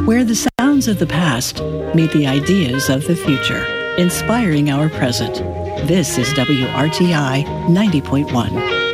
where the sounds of the past meet the ideas of the future, inspiring our present. This is WRTI 90.1.